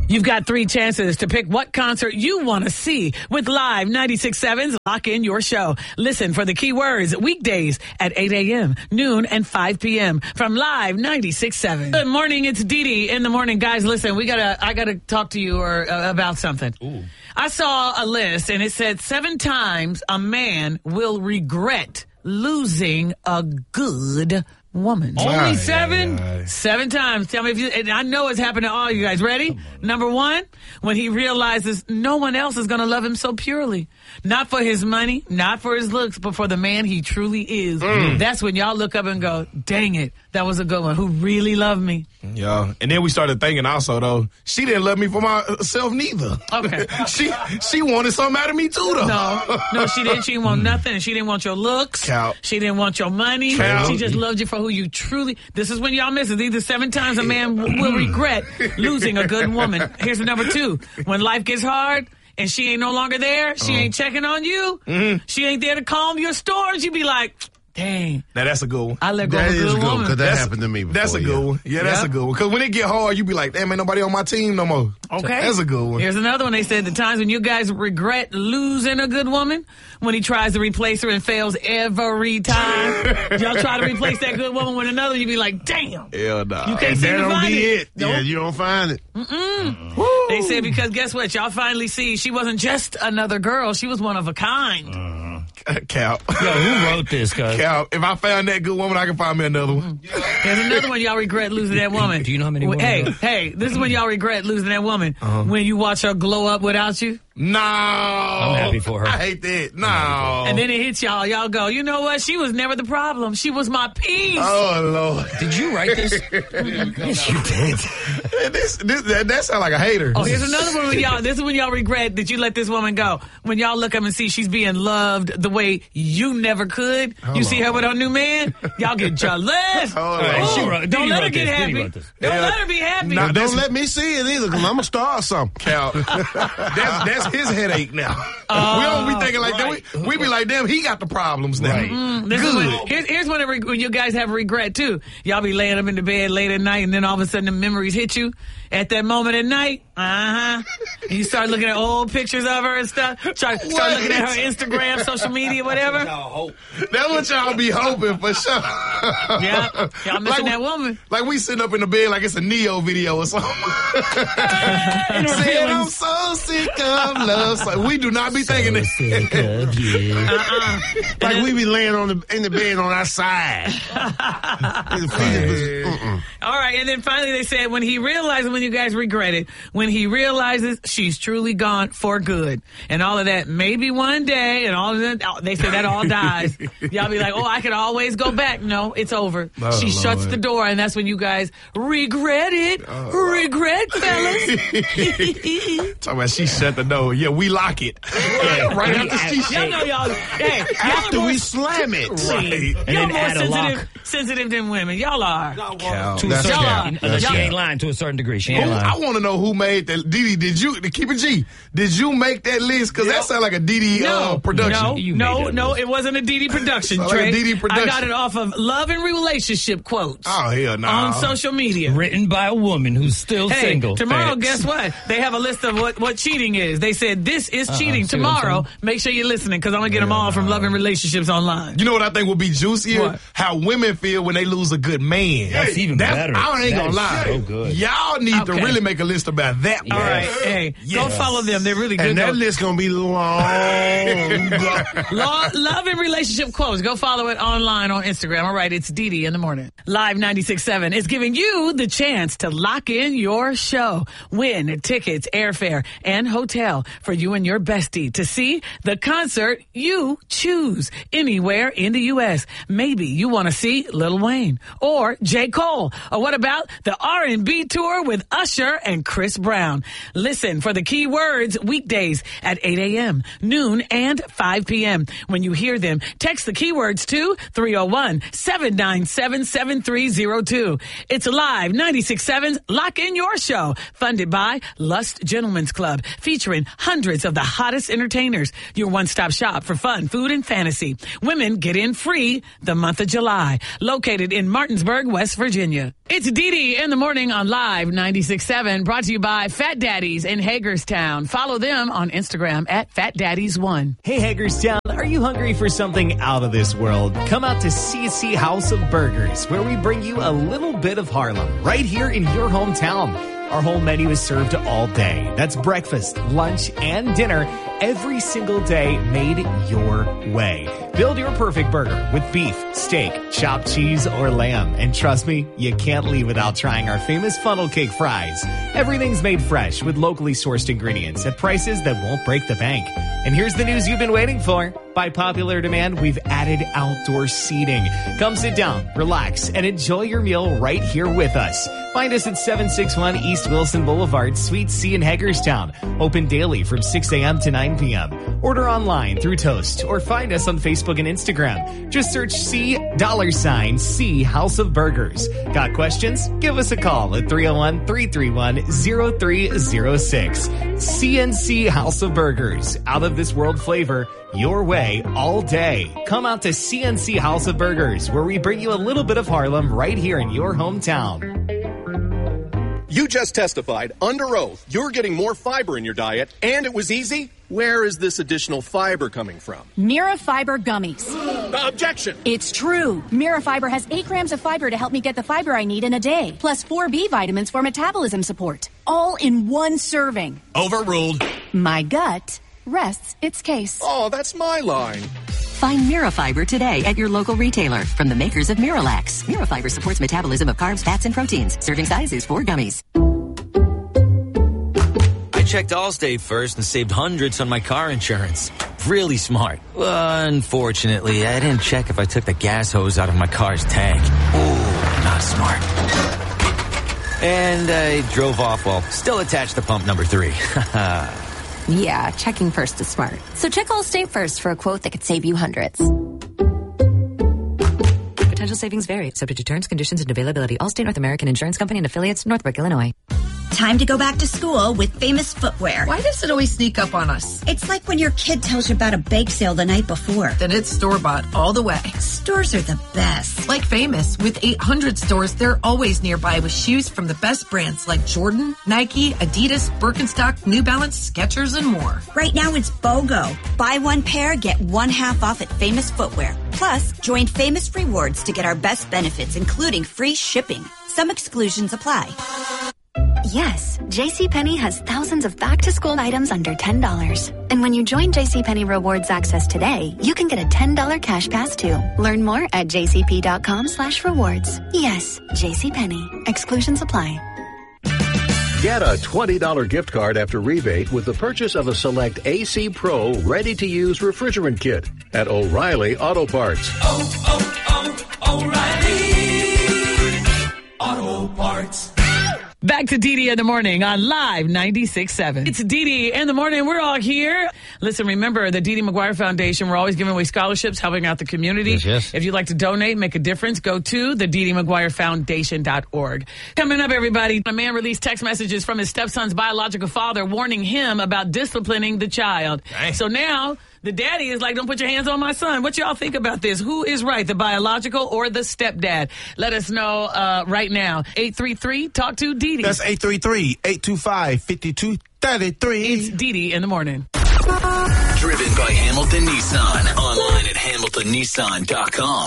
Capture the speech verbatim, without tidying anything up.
You've got three chances to pick what concert you want to see with Live ninety-six point seven's Lock In Your Show. Listen for the keywords weekdays at eight a.m., noon, and five p.m. from Live ninety-six point seven. Good morning. It's Dee Dee in the morning. Guys, listen, we gotta, I got to talk to you or uh, about something. Ooh. I saw a list, and it said seven times a man will regret losing a good woman. Only Aye, seven? aye, aye. Seven times. Tell me if you, and I know it's happened to all you guys. Ready? Number one, when he realizes no one else is going to love him so purely. Not for his money, not for his looks, but for the man he truly is. Mm. That's when y'all look up and go, dang it, that was a good one. Who really loved me? Yeah, and then we started thinking also though, she didn't love me for myself neither. Okay. she she wanted something out of me too though. No, no, she didn't. She didn't want nothing. She didn't want your looks. Count. She didn't want your money. Count. She just loved you for who you truly. This is when y'all miss it. These are seven times a man w- will regret losing a good woman. Here's the number two. When life gets hard and she ain't no longer there, she ain't checking on you. Mm-hmm. She ain't there to calm your storms. You be like, dang, Now that's a good one. I let go That of a is good good woman. because that That's- happened to me before. That's a good yeah. one. Yeah, that's Yeah. a good one. Because when it get hard, you be like, damn, ain't nobody on my team no more. Okay. That's a good one. Here's another one. They said the times when you guys regret losing a good woman, when he tries to replace her and fails every time. Y'all try to replace that good woman with another, you be like, damn. Hell nah. You can't And seem that to don't find be it. it. Yeah, you don't find it. They said because guess what? Y'all finally see she wasn't just another girl. She was one of a kind. Cap. Yo, who wrote this, cuz? Cap. If I found that good woman, I can find me another one. There's another one y'all regret losing that woman. Do you know how many Well, women Hey, are- hey, this is when y'all regret losing that woman. Uh-huh. When you watch her glow up without you. No. I'm happy for her. I hate that. No. And then it hits y'all. Y'all go, you know what? She was never the problem. She was my peace. Oh, Lord. Did you write this? Yes, you did. this, this, that, that sound like a hater. Oh, here's another one when y'all, this is when y'all regret that you let this woman go. When y'all look up and see she's being loved the way you never could. You see her with her new man, y'all get jealous. Hold Oh, on. She wrote- don't Diddy let her wrote get this. Diddy happy. wrote this. Don't Yeah. let her be happy. Nah, Don't that's- let me see it either, because I'm going to start something. Cal. that's, that's his headache now. we don't be thinking like right. that. We, we be like, damn, he got the problems now. Right. Mm, this is Good. when, here's, here's when, it, re- when you guys have regret too. Y'all be laying up in the bed late at night, and then all of a sudden the memories hit you at that moment at night. Uh huh. And you start looking at old pictures of her and stuff. Try, start What? looking at her Instagram, social media, whatever. That's what y'all be hoping for sure. Yeah, y'all missing Like- that woman. Like we sitting up in the bed like it's a Neo video or something. In her Said I'm feelings. so sick of love. So we do not be thinking that. Sick of you. Uh-uh. Like we be laying on the in the bed on our side. In the feet, mm-mm. All right, and then finally they said when he realizes, when you guys regret it, when he realizes she's truly gone for good, and all of that, maybe one day, and all of that, they say that all dies. Y'all be like, oh, I could always go back. No, it's over. Oh, she Lord. shuts the door, and that's when you guys regret it. Regret, fellas. Talking about she shut the door. Yeah, we lock it. right after she Y'all shut know y'all. Hey, y'all After are more, we slam it. Right. And y'all then more add a lock. sensitive, sensitive than women. Y'all are. Cal. To a That's certain, cap. unless That's she cap. ain't lying to a certain degree. She Who, ain't I lying. want to know who made that. Didi, did you, to keep it G, did you make that list? Because that sound like a Didi No, uh, production. no, You made no, that no. list. It wasn't a Didi production, Sound like a Trey. Didi production. I got it off of Love and Relationship quotes Oh, hell no. on social media. Written by a woman who's still Hey, single. tomorrow, Facts. guess what? They have a list of what, what cheating is. They said this is cheating. see what I'm Tomorrow, saying? make sure you're listening because I'm gonna get them all from Love and Relationships online. You know what I think would be juicier? What? How women feel when they lose a good man. That's even better. I ain't That gonna is lie. so good. Y'all need to Okay. really make a list about that. All one. right, hey, go Yes. follow them. They're really good. And that Go- list going to be long. Law, love and relationship quotes. Go follow it online on Instagram. All right, it's Dee Dee in the morning. Live ninety-six point seven is giving you the chance to lock in your show. Win tickets, airfare, and hotel for you and your bestie to see the concert you choose anywhere in the U S. Maybe you want to see Lil Wayne or J. Cole. Or what about the R and B tour with Usher and Chris Brown? Listen for the key words weekdays at eight a.m., noon, and five p.m. When you hear them, text the keywords to three oh one, seven nine seven, seven three oh two. It's Live ninety-six point seven's Lock In Your Show, funded by Lust Gentlemen's Club, featuring hundreds of the hottest entertainers. Your one-stop shop for fun, food, and fantasy. Women get in free the month of July. Located in Martinsburg, West Virginia. It's Dee Dee in the morning on Live ninety-six point seven, brought to you by Fat Daddies in Hagerstown. Follow them on Instagram at Fat Daddies one. Hey, Hagerstown, are you hungry for something out of this world? Come out to C and C House of Burgers, where we bring you a little bit of Harlem right here in your hometown. Our whole menu is served all day. That's breakfast, lunch, and dinner every single day, made your way. Build your perfect burger with beef, steak, chopped cheese, or lamb. And trust me, you can't leave without trying our famous funnel cake fries. Everything's made fresh with locally sourced ingredients at prices that won't break the bank. And here's the news you've been waiting for. By popular demand, we've added outdoor seating. Come sit down, relax, and enjoy your meal right here with us. Find us at seven sixty-one East Wilson Boulevard, Suite C in Hagerstown. Open daily from six a.m. to nine p.m. Order online through Toast or find us on Facebook and Instagram. Just search C dollar sign C House of Burgers. Got questions? Give us a call at three oh one, three three one, oh three oh six. C and C House of Burgers. Out of this world flavor, your way all day. Come out to C and C House of Burgers, where we bring you a little bit of Harlem right here in your hometown. You just testified under oath you're getting more fiber in your diet, and it was easy? Where is this additional fiber coming from? Mira Fiber Gummies. Uh, objection! It's true. Mira Fiber has eight grams of fiber to help me get the fiber I need in a day, plus four B vitamins for metabolism support. All in one serving. Overruled. My gut rests its case. Oh, that's my line. Find Mirafiber today at your local retailer from the makers of Miralax. Mirafiber supports metabolism of carbs, fats, and proteins. Serving size is four gummies. I checked Allstate first and saved hundreds on my car insurance. Really smart. Unfortunately, I didn't check if I took the gas hose out of my car's tank. Ooh, not smart. And I drove off while still attached to pump number three. Yeah, checking first is smart. So check Allstate first for a quote that could save you hundreds. Potential savings vary, subject to terms, conditions, and availability. Allstate North American Insurance Company and affiliates, Northbrook, Illinois. Time to go back to school with Famous Footwear. Why does it always sneak up on us? It's like when your kid tells you about a bake sale the night before. Then it's store-bought all the way. Stores are the best. Like Famous, with eight hundred stores, they're always nearby with shoes from the best brands like Jordan, Nike, Adidas, Birkenstock, New Balance, Skechers, and more. Right now it's BOGO. Buy one pair, get one half off at Famous Footwear. Plus, join Famous Rewards to get our best benefits, including free shipping. Some exclusions apply. Yes, JCPenney has thousands of back-to-school items under ten dollars. And when you join JCPenney Rewards Access today, you can get a ten dollars cash pass too. Learn more at jcp.com slash rewards. Yes, JCPenney. Exclusions apply. Get a twenty dollars gift card after rebate with the purchase of a select A C Pro ready-to-use refrigerant kit at O'Reilly Auto Parts. Oh, oh, oh, O'Reilly Auto Parts. Back to Dee Dee in the morning on Live ninety-six point seven. It's Dee Dee in the morning. We're all here. Listen, remember the Dee Dee McGuire Foundation. We're always giving away scholarships, helping out the community. Yes, yes. If you'd like to donate, make a difference, go to the Dee Dee McGuire Foundation dot org. Coming up, everybody, a man released text messages from his stepson's biological father warning him about disciplining the child. Dang. So now the daddy is like, don't put your hands on my son. What y'all think about this? Who is right, the biological or the stepdad? Let us know uh, right now. eight three three, talk to Dee Dee. That's eight three three, eight two five, five two three three. It's Dee Dee in the morning. Driven by Hamilton Nissan. Online at hamilton nissan dot com.